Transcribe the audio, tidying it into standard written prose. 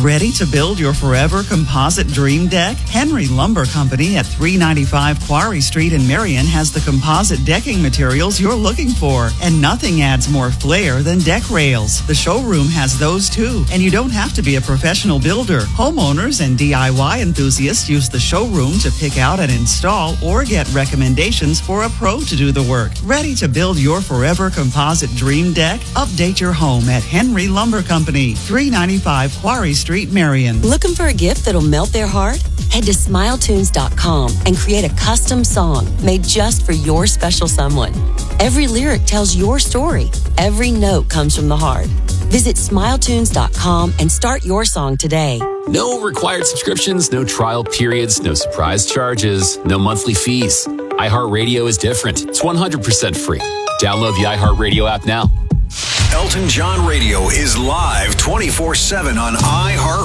Ready to build your forever composite dream deck? Henry Lumber Company at 395 Quarry Street in Marion has the composite decking materials you're looking for, and nothing adds more flair than deck rails. The showroom has those too, and you don't have to be a professional builder. Homeowners and DIY enthusiasts use the showroom to pick out and install or get recommendations for a pro to do the work. Ready to build your forever composite dream deck? Update your home at Henry Lumber Company, 395 Quarry Street, Marion. Looking for a gift that'll melt their heart? Head to SmileTunes.com and create a custom song made just for your special someone. Every lyric tells your story. Every note comes from the heart. Visit SmileTunes.com and start your song today. No required subscriptions, no trial periods, no surprise charges, no monthly fees. iHeartRadio is different. It's 100% free. Download the iHeartRadio app now. Elton John Radio is live 24/7 on iHeartRadio.